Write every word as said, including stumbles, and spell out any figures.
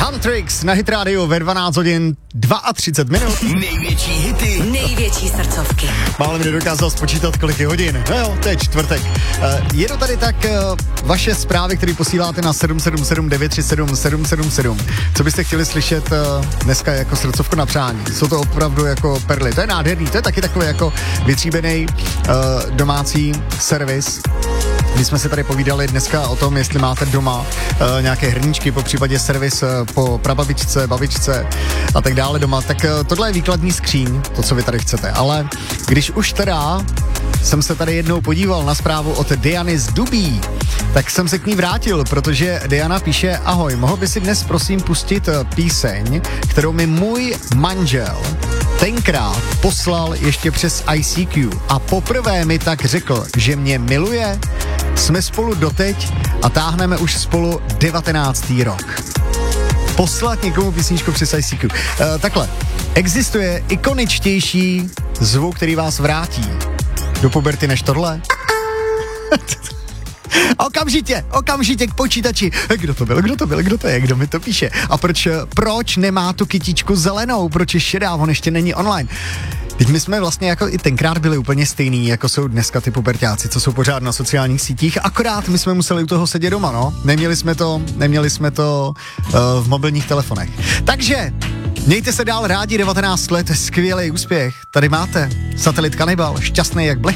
Huntrix na Hit Radio ve dvanáct hodin třicet dva minut. Největší hity, největší srdcovky. Málo mi dokázal spočítat, kolik je hodin. No jo, to je čtvrtek. Uh, je to tady tak uh, vaše zprávy, které posíláte na sedm sedm sedm devět tři sedm sedm sedm sedm. Co byste chtěli slyšet uh, dneska jako srdcovku na přání? Jsou to opravdu jako perly. To je nádherný, to je taky takový jako vytříbený uh, domácí servis. My jsme si tady povídali dneska o tom, jestli máte doma uh, nějaké hrníčky, po případě servis uh, po prababičce, babičce a tak dále doma, tak uh, tohle je výkladní skříň, to, co vy tady chcete. Ale když už teda jsem se tady jednou podíval na zprávu od Diany z Dubí, tak jsem se k ní vrátil, protože Diana píše: ahoj, mohl by si dnes prosím pustit píseň, kterou mi můj manžel tenkrát poslal ještě přes I C Q a poprvé mi tak řekl, že mě miluje. Jsme spolu doteď a táhneme už spolu devatenáctý rok. Poslat někomu písničku přes I C Q. E, takhle, existuje ikoničtější zvuk, který vás vrátí do puberty než tohle? Okamžitě, okamžitě k počítači. Kdo to byl, kdo to byl, kdo to je, kdo mi to píše? A proč, proč nemá tu kytičku zelenou? Proč je šedá, on ještě není online? Teď my jsme vlastně jako i tenkrát byli úplně stejný, jako jsou dneska ty puberťáci, co jsou pořád na sociálních sítích, akorát my jsme museli u toho sedět doma, no. Neměli jsme to, neměli jsme to uh, v mobilních telefonech. Takže mějte se dál rádi, devatenáct let, skvělý úspěch. Tady máte Satelit Kanibal, šťastný jak blech.